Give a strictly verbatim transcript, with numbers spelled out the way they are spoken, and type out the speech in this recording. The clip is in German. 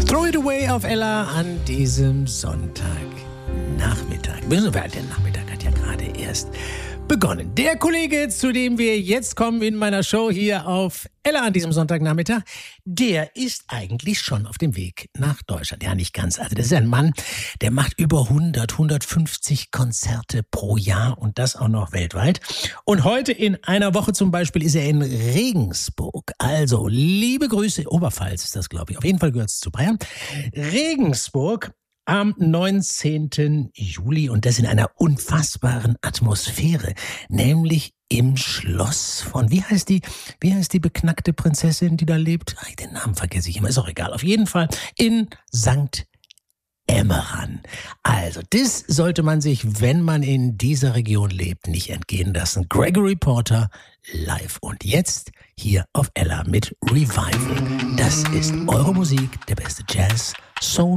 Throw It Away auf Ella an diesem Sonntagnachmittag. Der Nachmittag hat ja gerade erst begonnen. Der Kollege, zu dem wir jetzt kommen in meiner Show hier auf Ella an diesem Sonntagnachmittag, der ist eigentlich schon auf dem Weg nach Deutschland. Ja, nicht ganz. Also das ist ein Mann, der macht über hundert, hundertfünfzig Konzerte pro Jahr und das auch noch weltweit. Und heute in einer Woche zum Beispiel ist er in Regensburg. Also liebe Grüße, Oberpfalz ist das, glaube ich. Auf jeden Fall gehört es zu Bayern. Regensburg am neunzehnten Juli und das in einer unfassbaren Atmosphäre, nämlich im Schloss von, wie heißt die, wie heißt die beknackte Prinzessin, die da lebt? Ach, den Namen vergesse ich immer, ist auch egal. Auf jeden Fall in Sankt Emmeran. Also, das sollte man sich, wenn man in dieser Region lebt, nicht entgehen lassen. Gregory Porter live. Und jetzt hier auf Ella mit Revival. Das ist eure Musik, der beste Jazz, Soul